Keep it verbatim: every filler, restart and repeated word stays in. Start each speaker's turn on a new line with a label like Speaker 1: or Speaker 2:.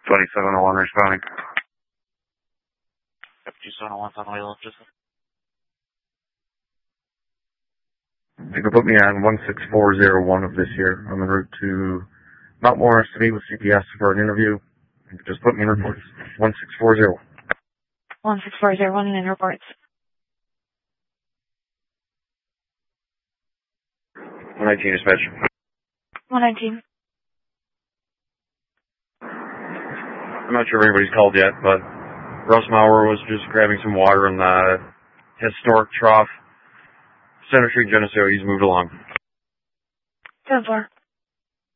Speaker 1: twenty-seven oh one responding.
Speaker 2: twenty-seven oh one's on the way left, just.
Speaker 1: You can put me on one six four zero one of this year on the route to Mount Morris to meet with C P S for an interview. You can just put me in reports. one six four zero.
Speaker 3: one six four zero one in reports.
Speaker 1: one nineteen dispatch.
Speaker 3: one nineteen.
Speaker 1: I'm not sure if anybody's called yet, but Russ Maurer was just grabbing some water in the historic trough. Center Street, Geneseo, he's moved along.
Speaker 3: ten four.